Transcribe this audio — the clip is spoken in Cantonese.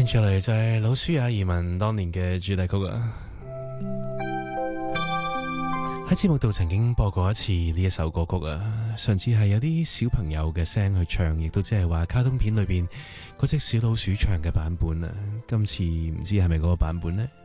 接嚟就係老鼠也移民當年嘅主題曲啊！喺節目度曾經播過一次呢一首歌曲啊，上次係有啲小朋友嘅聲去唱，亦都即係話卡通片裏邊嗰隻小老鼠唱嘅版本啊。今次唔知係咪嗰個版本呢？